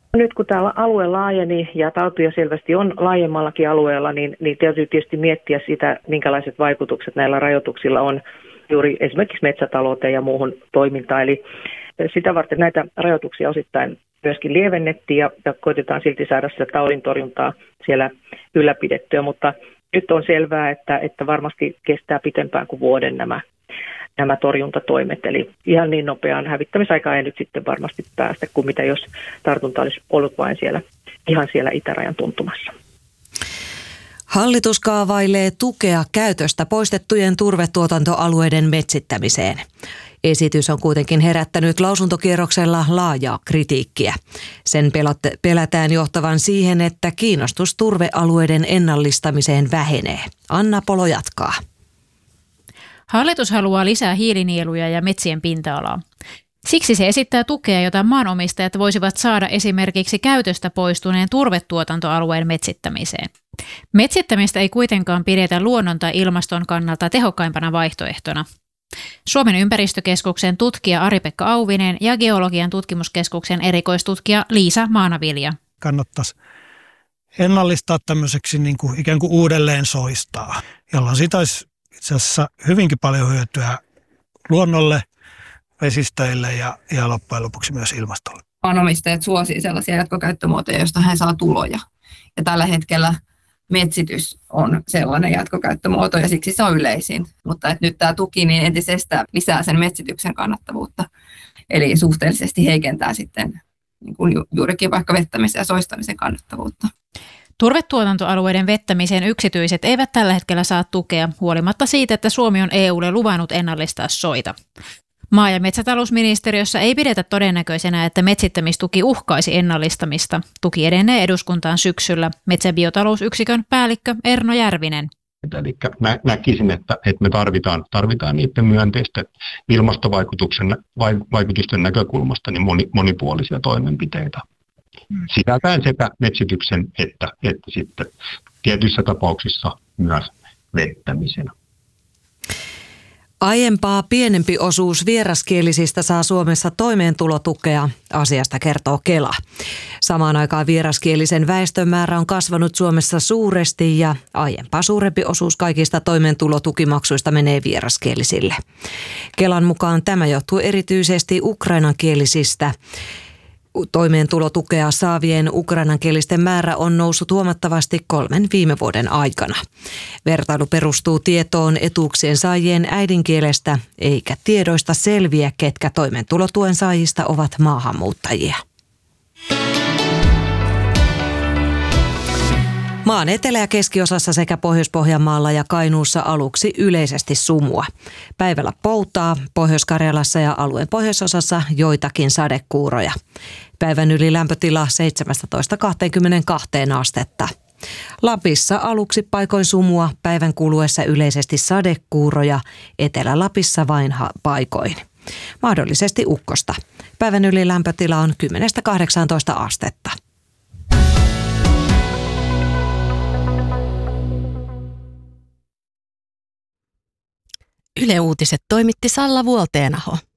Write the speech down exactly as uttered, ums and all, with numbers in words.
Nyt kun tämä alue laajeni ja tautia selvästi on laajemmallakin alueella, niin, niin täytyy tietysti miettiä sitä, minkälaiset vaikutukset näillä rajoituksilla on juuri esimerkiksi metsätalouteen ja muuhun toimintaan. Eli sitä varten näitä rajoituksia osittain myöskin lievennettiin ja, ja koitetaan silti saada sitä taudin torjuntaa siellä ylläpidettyä, mutta nyt on selvää, että, että varmasti kestää pitempään kuin vuoden nämä, nämä torjuntatoimet. Eli ihan niin nopeaan hävittämisaikaan ei nyt sitten varmasti päästä kuin mitä jos tartunta olisi ollut vain siellä, ihan siellä itärajan tuntumassa. Hallitus kaavailee tukea käytöstä poistettujen turvetuotantoalueiden metsittämiseen. Esitys on kuitenkin herättänyt lausuntokierroksella laajaa kritiikkiä. Sen pelätään johtavan siihen, että kiinnostus turvealueiden ennallistamiseen vähenee. Anna Polo jatkaa. Hallitus haluaa lisää hiilinieluja ja metsien pinta-alaa. Siksi se esittää tukea, jota maanomistajat voisivat saada esimerkiksi käytöstä poistuneen turvetuotantoalueen metsittämiseen. Metsittämistä ei kuitenkaan pidetä luonnon tai ilmaston kannalta tehokkaimpana vaihtoehtona. Suomen ympäristökeskuksen tutkija Ari-Pekka Auvinen ja Geologian tutkimuskeskuksen erikoistutkija Liisa Maanavilja. Kannattaisi ennallistaa tämmöiseksi niin kuin ikään kuin uudelleen soistaa, jolloin siitä olisi itse asiassa hyvinkin paljon hyötyä luonnolle, vesistöille ja, ja loppujen lopuksi myös ilmastolle. Maanomistajat suosii sellaisia jatkokäyttömuotoja, joista he saa tuloja. Ja tällä hetkellä metsitys on sellainen jatkokäyttömuoto ja siksi se on yleisin. Mutta että nyt tämä tuki niin entisestään lisää sen metsityksen kannattavuutta. Eli suhteellisesti heikentää sitten niin kuin juurikin vaikka vettämisen ja soistamisen kannattavuutta. Turvetuotantoalueiden vettämiseen yksityiset eivät tällä hetkellä saa tukea huolimatta siitä, että Suomi on E U:lle luvannut ennallistaa soita. Maa- ja metsätalousministeriössä ei pidetä todennäköisenä, että metsittämistuki uhkaisi ennallistamista. Tuki edenee eduskuntaan syksyllä. Metsäbiotalousyksikön päällikkö Erno Järvinen. Eli mä näkisin, että, että me tarvitaan, tarvitaan niiden myönteisten ilmastovaikutusten vaikutusten näkökulmasta niin moni, monipuolisia toimenpiteitä. Sisältäen sekä metsityksen että, että sitten tietyissä tapauksissa myös vettämisen. Aiempaa pienempi osuus vieraskielisistä saa Suomessa toimeentulotukea, asiasta kertoo Kela. Samaan aikaan vieraskielisen väestön määrä on kasvanut Suomessa suuresti ja aiempaa suurempi osuus kaikista toimeentulotukimaksuista menee vieraskielisille. Kelan mukaan tämä johtuu erityisesti ukrainankielisistä. Toimeentulotukea saavien ukrainankielisten määrä on noussut huomattavasti kolmen viime vuoden aikana. Vertailu perustuu tietoon etuuksien saajien äidinkielestä, eikä tiedoista selviä, ketkä toimeentulotuen saajista ovat maahanmuuttajia. Maan etelä- ja keskiosassa sekä Pohjois-Pohjanmaalla ja Kainuussa aluksi yleisesti sumua. Päivällä poutaa, Pohjois-Karjalassa ja alueen pohjoisosassa joitakin sadekuuroja. Päivän yli lämpötila seitsemästätoista kaksikymmentäkaksi astetta. Lapissa aluksi paikoin sumua, päivän kuluessa yleisesti sadekuuroja, Etelä-Lapissa vain paikoin. Mahdollisesti ukkosta. Päivän yli lämpötila on kymmenestä kahdeksaantoista astetta. Yle Uutiset toimitti Salla Vuolteenaho.